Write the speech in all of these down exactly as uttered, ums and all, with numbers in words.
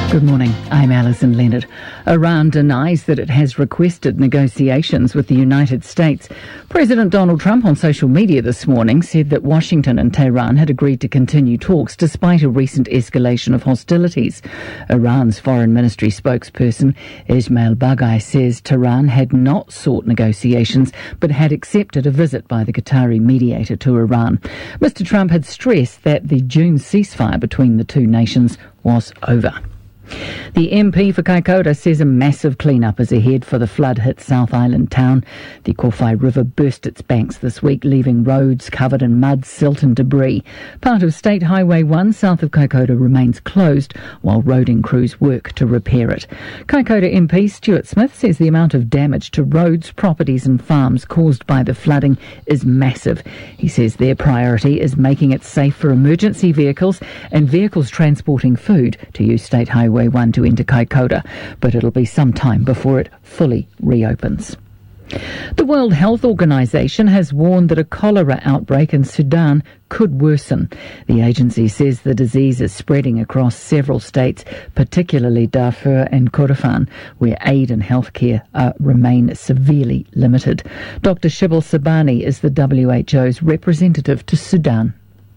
Good morning. I'm Alison Leonard. Iran denies that it has requested negotiations with the United States. President Donald Trump on social media this morning said that Washington and Tehran had agreed to continue talks despite a recent escalation of hostilities. Iran's foreign ministry spokesperson Ismail Baghai says Tehran had not sought negotiations but had accepted a visit by the Qatari mediator to Iran. Mister Trump had stressed that the June ceasefire between the two nations was over. The M P for Kaikoura says a massive clean-up is ahead for the flood-hit South Island town. The Kowhai River burst its banks this week, leaving roads covered in mud, silt and debris. Part of State Highway one south of Kaikoura remains closed while roading crews work to repair it. Kaikoura M P Stuart Smith says the amount of damage to roads, properties and farms caused by the flooding is massive. He says their priority is making it safe for emergency vehicles and vehicles transporting food to use State Highway one to enter Kaikoura, but it'll be some time before it fully reopens. The World Health Organization has warned that a cholera outbreak in Sudan could worsen. The agency says the disease is spreading across several states, particularly Darfur and Kordofan, where aid and healthcare uh, remain severely limited. Doctor Shibal Sabani is the W H O's representative to Sudan.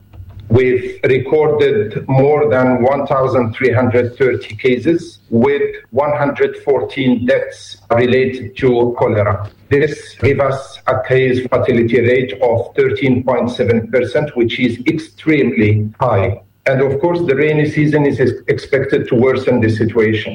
We've recorded more than one thousand three hundred thirty cases with one hundred fourteen deaths related to cholera. This gives us a case fatality rate of thirteen point seven percent, which is extremely high. And of course, the rainy season is expected to worsen the situation.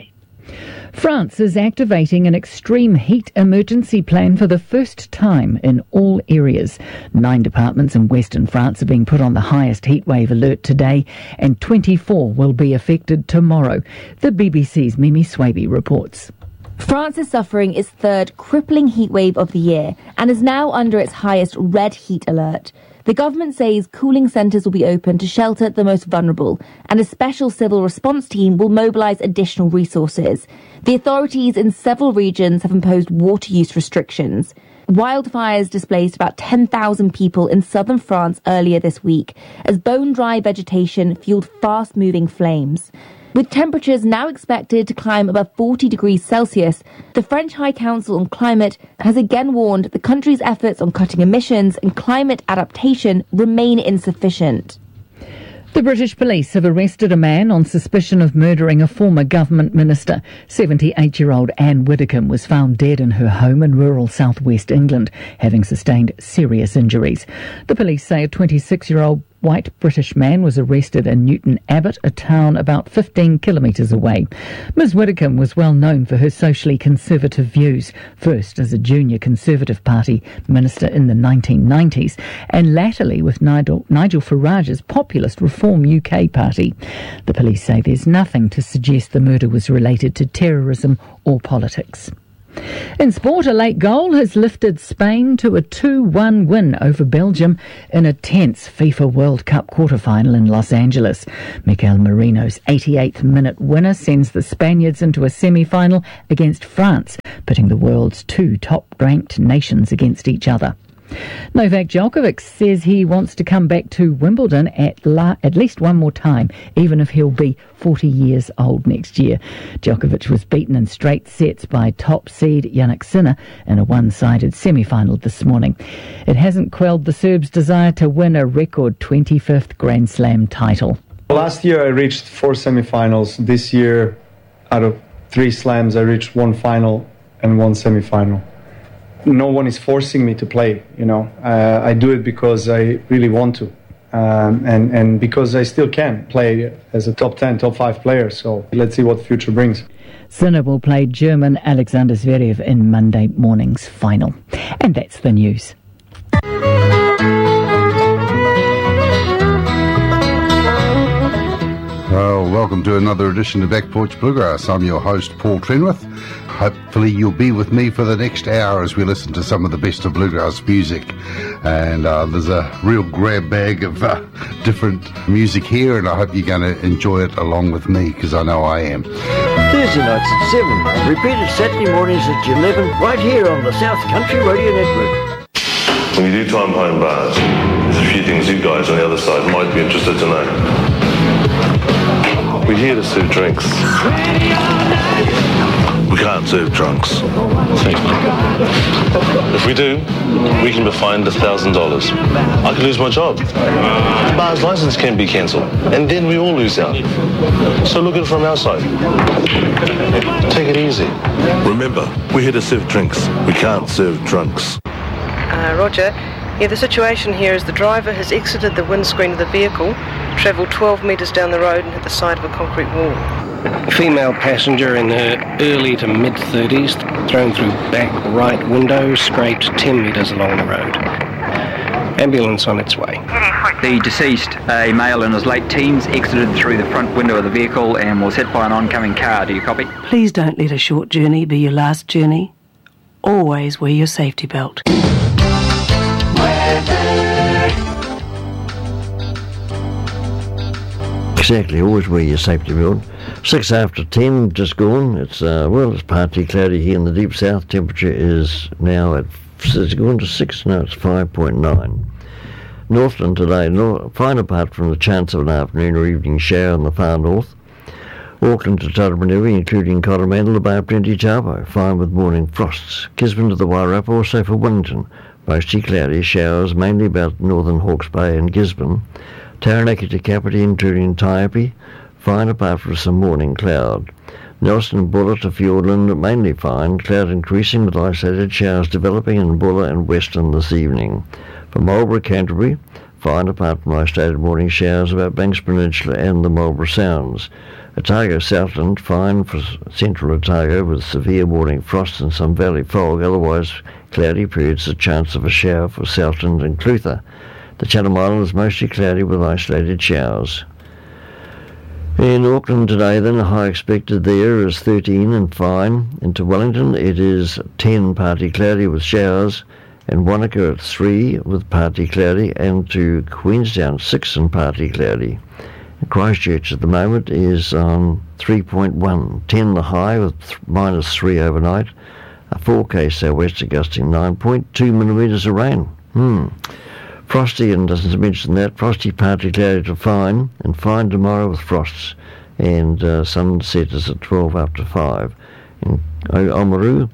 France is activating an extreme heat emergency plan for the first time in all areas. Nine departments in Western France are being put on the highest heatwave alert today, and twenty-four will be affected tomorrow. The B B C's Mimi Swaby reports. France is suffering its third crippling heatwave of the year and is now under its highest red heat alert. The government says cooling centres will be open to shelter the most vulnerable, and a special civil response team will mobilise additional resources. The authorities in several regions have imposed water use restrictions. Wildfires displaced about ten thousand people in southern France earlier this week, as bone-dry vegetation fueled fast-moving flames. With temperatures now expected to climb above forty degrees Celsius, the French High Council on Climate has again warned the country's efforts on cutting emissions and climate adaptation remain insufficient. The British police have arrested a man on suspicion of murdering a former government minister. seventy-eight-year-old Anne Widdecombe was found dead in her home in rural southwest England, having sustained serious injuries. The police say a twenty-six-year-old white British man was arrested in Newton Abbot, a town about fifteen kilometres away. Miz Widdecombe was well known for her socially conservative views, first as a junior Conservative Party minister in the nineteen nineties, and latterly with Nigel, Nigel Farage's populist Reform U K party. The police say there's nothing to suggest the murder was related to terrorism or politics. In sport, a late goal has lifted Spain to a two one win over Belgium in a tense FIFA World Cup quarter-final in Los Angeles. Mikel Merino's eighty-eighth minute winner sends the Spaniards into a semi-final against France, pitting the world's two top-ranked nations against each other. Novak Djokovic says he wants to come back to Wimbledon at la- at least one more time, even if he'll be forty years old next year. Djokovic was beaten in straight sets by top seed Jannik Sinner in a one-sided semi-final this morning. It hasn't quelled the Serb's desire to win a record twenty-fifth Grand Slam title. Last year I reached four semi-finals. This year, out of three slams, I reached one final and one semi-final. No one is forcing me to play, you know. Uh, I do it because I really want to, um, and, and because I still can play as a top ten, top five player. So let's see what the future brings. Sinner will play German Alexander Zverev in Monday morning's final. And that's the news. Well, welcome to another edition of Back Porch Bluegrass. I'm your host, Paul Trenwith. Hopefully you'll be with me for the next hour as we listen to some of the best of bluegrass music. And uh, there's a real grab bag of uh, different music here, and I hope you're going to enjoy it along with me, because I know I am. Thursday nights at seven and repeated Saturday mornings at eleven, right here on the South Country Radio Network. When you do time behind bars, there's a few things you guys on the other side might be interested to know. We're here to serve drinks. We can't serve drunks. If we do, we can be fined a thousand dollars. I could lose my job. The bar's license can be cancelled, and then we all lose out. So look at it from our side. Take it easy. Remember, we're here to serve drinks. We can't serve drunks. Uh, Roger. Yeah, the situation here is the driver has exited the windscreen of the vehicle, travelled twelve metres down the road and hit the side of a concrete wall. A female passenger in her early to mid-thirties, thrown through back right window, scraped ten metres along the road. Ambulance on its way. The deceased, a male in his late teens, exited through the front window of the vehicle and was hit by an oncoming car. Do you copy? Please don't let a short journey be your last journey. Always wear your safety belt. Exactly, always wear your safety belt. Six after ten, just gone. It's, uh, well, it's partly cloudy here in the deep south. Temperature is now at, it's gone to six, no, it's five point nine. Northland today, nor, fine apart from the chance of an afternoon or evening shower in the far north. Auckland to Taramanui, including Coromandel, about Plenty Taupo, fine with morning frosts. Gisborne to the Wairarapa, also for Wellington. Mostly cloudy, showers mainly about northern Hawke's Bay and Gisborne. Taranaki to Kapiti, including Taiapi, fine apart from some morning cloud. Nelson Bulla to Fiordland, mainly fine, cloud increasing with isolated showers developing in Bulla and Western this evening. For Marlborough, Canterbury, fine apart from isolated morning showers about Banks Peninsula and the Marlborough Sounds. Otago, Southland, fine for central Otago with severe morning frost and some valley fog, otherwise cloudy periods, a chance of a shower for Southland and Clutha. The Chatham Islands mostly cloudy with isolated showers. In Auckland today, then, the high expected there is thirteen and fine. Into Wellington, it is ten, partly cloudy with showers. And Wanaka at three with partly cloudy. And to Queenstown, six and partly cloudy. Christchurch at the moment is on three point one. ten the high with th- minus three overnight. A forecast southwest gusting nine point two millimetres of rain. Hmm. Frosty, and doesn't mention that, frosty partly cloudy to fine, and fine tomorrow with frosts. And uh, sunset is at twelve after five. In Oamaru,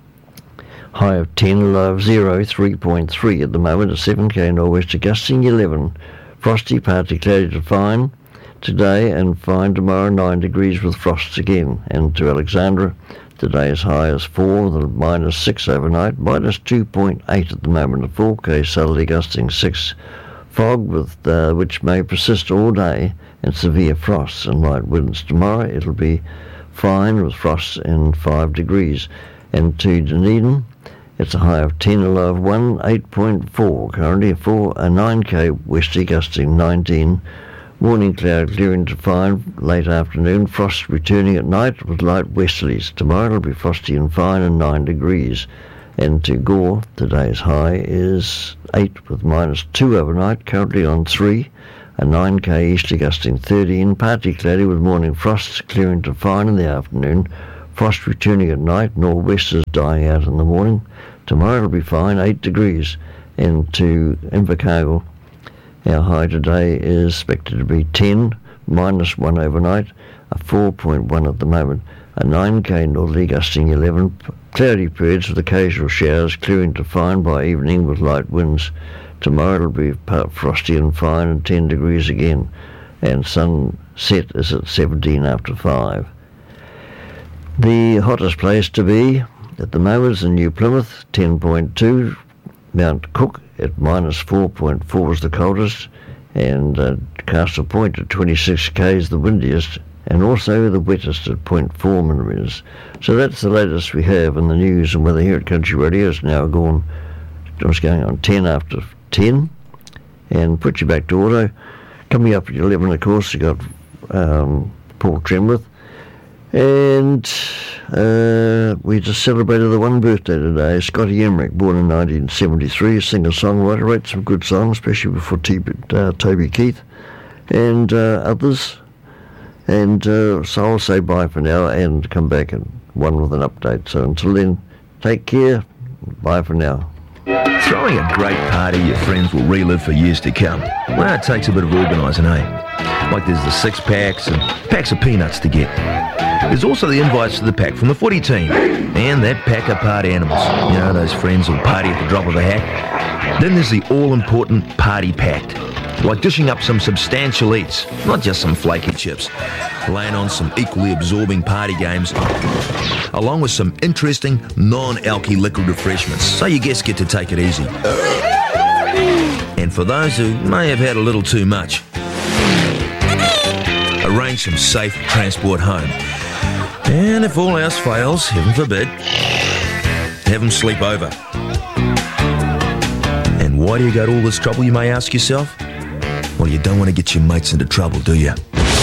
high of ten, low of zero, three point three at the moment, a seven k northwest gusting eleven. Frosty partly cloudy to fine today, and fine tomorrow, nine degrees with frosts again. And to Alexandra, today's high is four, with a minus six overnight, minus two point eight at the moment, a four k southerly gusting six. Fog with uh, which may persist all day, and severe frosts and light winds. Tomorrow it'll be fine with frosts and five degrees. And to Dunedin, it's a high of ten, a low of one, eight point four. Currently a four, a nine k westerly gusting nineteen. Morning cloud clearing to fine, late afternoon, frost returning at night with light westerlies. Tomorrow it'll be frosty and fine and nine degrees. And to Gore, today's high is eight with minus two overnight, currently on three. A nine k easterly gusting thirteen, partly cloudy with morning frosts clearing to fine in the afternoon. Frost returning at night, northwesters dying out in the morning. Tomorrow it'll be fine, eight degrees. And to Invercargill, our high today is expected to be ten, minus one overnight, a four point one at the moment, a nine k northerly gusting eleven, cloudy periods with occasional showers clearing to fine by evening with light winds. Tomorrow it'll be part frosty and fine and ten degrees again, and sunset is at seventeen after five. The hottest place to be at the moment is in New Plymouth, ten point two, Mount Cook at minus four point four is the coldest, and uh, Castle Point at twenty-six k is the windiest, and also the wettest at zero point four millimetres. So that's the latest we have in the news and weather here at Country Radio. It's now gone, it's going on ten after ten, and put you back to auto. Coming up at eleven, of course, you got um, Paul Trenwith. And uh, we just celebrated the one birthday today. Scotty Emmerich, born in nineteen seventy-three, a singer-songwriter, wrote some good songs, especially before T- uh, Toby Keith and uh, others. And uh, so I'll say bye for now and come back and one with an update. So until then, take care. Bye for now. Throwing a great party your friends will relive for years to come. Well, it takes a bit of organising, eh? Like there's the six packs and packs of peanuts to get. There's also the invites to the pack from the footy team and that pack of party animals. You know, those friends who'll party at the drop of a hat. Then there's the all-important party pact. Like dishing up some substantial eats, not just some flaky chips. Laying on some equally absorbing party games, along with some interesting non-alky liquid refreshments, so your guests get to take it easy. And for those who may have had a little too much, arrange some safe transport home. And if all else fails, heaven forbid, have them sleep over. And why do you go to all this trouble, you may ask yourself? Well, you don't want to get your mates into trouble, do you?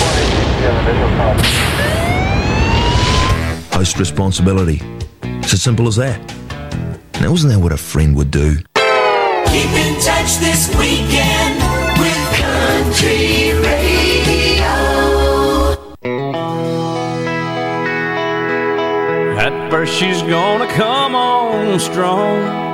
Host responsibility. It's as simple as that. Now, isn't that what a friend would do? Keep in touch this weekend with Country Radio. At first she's gonna come on strong,